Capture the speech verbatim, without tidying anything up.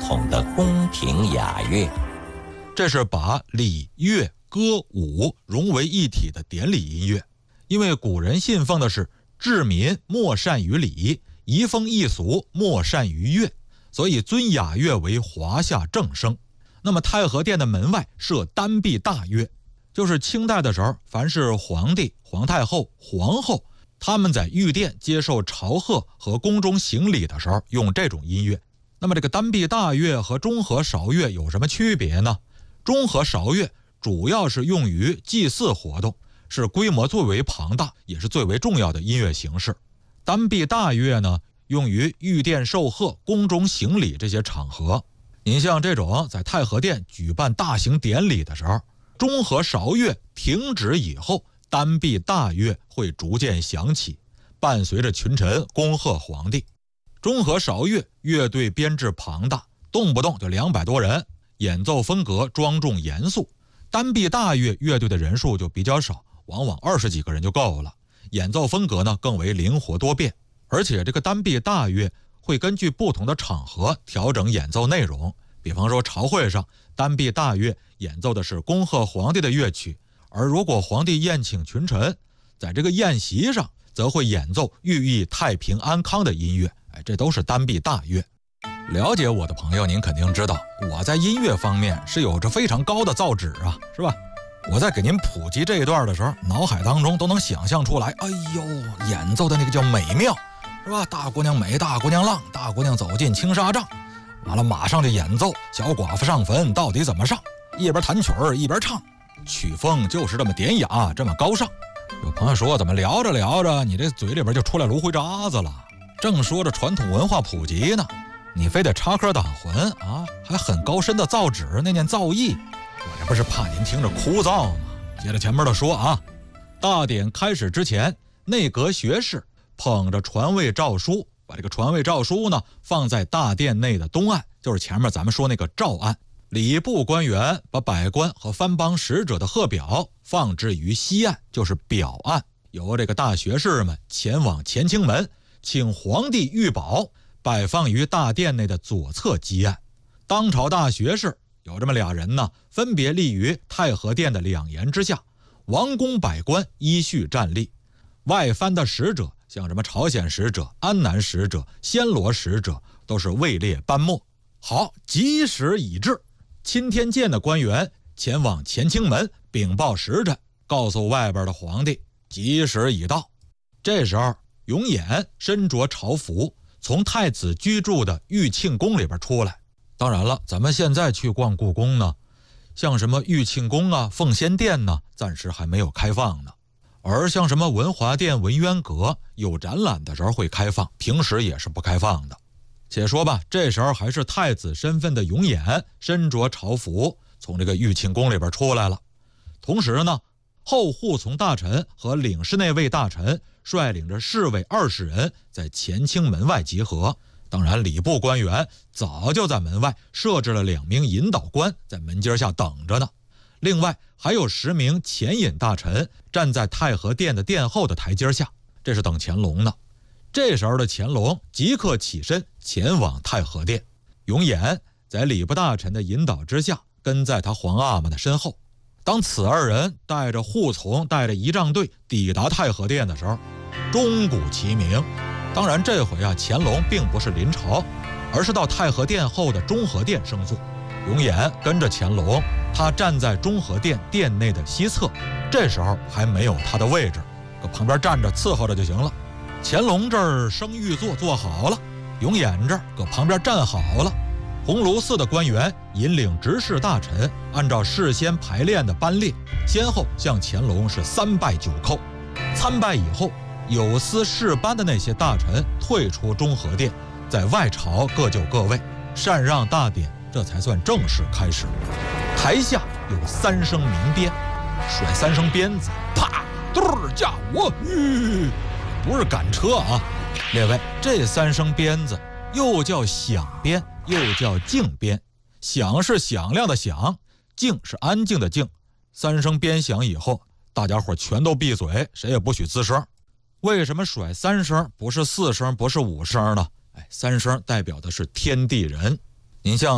统的宫廷雅乐。 这是把礼乐歌舞融为一体的典礼音乐。因为古人信奉的是治民莫善于礼，移风易俗莫善于乐，所以尊雅乐为华夏正声。那么太和殿的门外设单臂大乐，就是清代的时候，凡是皇帝、皇太后、皇后，他们在御殿接受朝贺和宫中行礼的时候用这种音乐。那么这个单臂大乐和中和韶乐有什么区别呢？中和韶乐主要是用于祭祀活动，是规模最为庞大也是最为重要的音乐形式。单臂大乐呢，用于御殿受贺、宫中行礼这些场合。您像这种在太和殿举办大型典礼的时候，中和韶乐停止以后，单臂大乐会逐渐响起，伴随着群臣恭贺皇帝。中和韶乐乐队编制庞大，动不动就两百多人，演奏风格庄重严肃。单臂大乐乐队的人数就比较少，往往二十几个人就够了，演奏风格呢更为灵活多变。而且这个单臂大乐会根据不同的场合调整演奏内容，比方说朝会上，单臂大乐演奏的是恭贺皇帝的乐曲，而如果皇帝宴请群臣，在这个宴席上则会演奏寓意太平安康的音乐。哎，这都是单臂大乐。了解我的朋友，您肯定知道我在音乐方面是有着非常高的造诣啊，是吧？我在给您普及这一段的时候，脑海当中都能想象出来，哎呦，演奏的那个叫美妙，是吧？大姑娘美，大姑娘浪，大姑娘走进青纱帐，完了马上就演奏小寡妇上坟到底怎么上，一边弹曲儿一边唱，曲风就是这么典雅，这么高尚。有朋友说，怎么聊着聊着你这嘴里边就出来芦荟渣子了？正说着传统文化普及呢，你非得插科打诨啊，还很高深的造诣，那念造诣，我这不是怕您听着枯燥吗？接着前面的说啊，大典开始之前，内阁学士捧着传位诏书，把这个传位诏书呢放在大殿内的东岸，就是前面咱们说那个诏案。礼部官员把百官和藩邦使者的贺表放置于西岸，就是表岸，由这个大学士们前往乾清门，请皇帝御宝摆放于大殿内的左侧基岸。当朝大学士有这么俩人呢，分别立于太和殿的两檐之下，王公百官依序站立。外藩的使者，像什么朝鲜使者、安南使者、暹罗使者，都是位列班末。好，吉时已至，钦天监的官员前往乾清门禀报时辰，告诉外边的皇帝吉时已到。这时候永琰身着朝服，从太子居住的玉庆宫里边出来。当然了，咱们现在去逛故宫呢，像什么玉庆宫啊、奉先殿呢，暂时还没有开放呢。而像什么文华殿、文渊阁，有展览的时候会开放，平时也是不开放的。且说吧，这时候还是太子身份的永琰身着朝服从这个玉庆宫里边出来了。同时呢，后护从大臣和领侍内卫大臣率领着侍卫二十人在乾清门外集合。当然礼部官员早就在门外设置了两名引导官在门阶下等着呢。另外还有十名前引大臣站在太和殿的殿后的台阶下，这是等乾隆呢。这时候的乾隆即刻起身前往太和殿，永琰在礼部大臣的引导之下跟在他皇阿玛的身后。当此二人带着护从带着仪仗队抵达太和殿的时候，钟鼓齐鸣。当然这回啊，乾隆并不是临朝，而是到太和殿后的中和殿升座。永琰跟着乾隆，他站在中和殿殿内的西侧，这时候还没有他的位置，搁旁边站着伺候着就行了。乾隆这儿升御座坐好了，永琰这儿搁旁边站好了。鸿胪寺的官员引领执事大臣按照事先排练的班列，先后向乾隆是三拜九叩。参拜以后，有司事班的那些大臣退出中和殿，在外朝各就各位，禅让大典这才算正式开始。台下有三声鸣鞭，甩三声鞭子，啪嘟儿驾我吁，不是赶车啊。列位，这三声鞭子又叫响鞭，又叫静鞭。响是响亮的响，静是安静的静。三声鞭响以后，大家伙全都闭嘴，谁也不许吱声。为什么甩三声不是四声不是五声呢？哎，三声代表的是天地人。您像